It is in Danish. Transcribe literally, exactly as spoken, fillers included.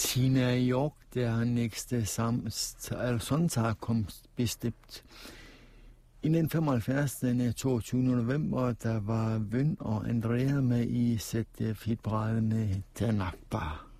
Tina York, der næste søndag kom bestemt. I nitten femoghalvfjerds, den toogtyvende november, der var Vøn og Andrea med i sæt hitbrædende Tanakba.